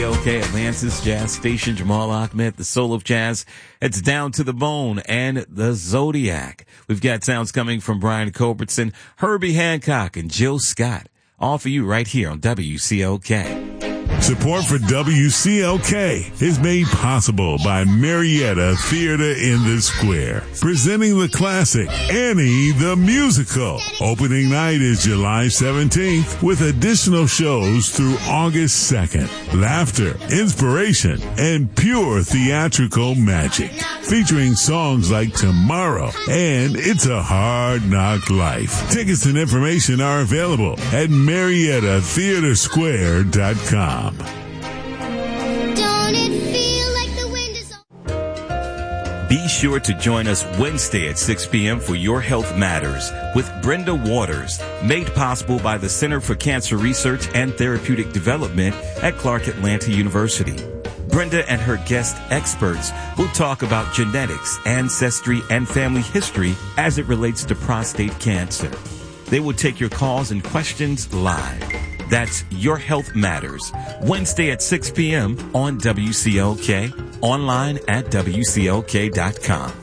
WCOK, Atlantis Jazz Station. Jamal Ahmed, the soul of jazz. It's Down to the Bone and the Zodiac. We've got sounds coming from Brian Culbertson, Herbie Hancock, and Jill Scott. All for you right here on WCOK. Support for WCLK is made possible by Marietta Theater in the Square, presenting the classic Annie the Musical. Opening night is July 17th with additional shows through August 2nd. Laughter, inspiration, and pure theatrical magic. Featuring songs like Tomorrow and It's a Hard Knock Life. Tickets and information are available at MariettaTheatersquare.com. Be sure to join us Wednesday at 6 p.m. for Your Health Matters with Brenda Waters, made possible by the Center for Cancer Research and Therapeutic Development at Clark Atlanta University. Brenda and her guest experts will talk about genetics, ancestry, and family history as it relates to prostate cancer. They will take your calls and questions live. That's Your Health Matters, Wednesday at 6 p.m. on WCOK, online at WCOK.com.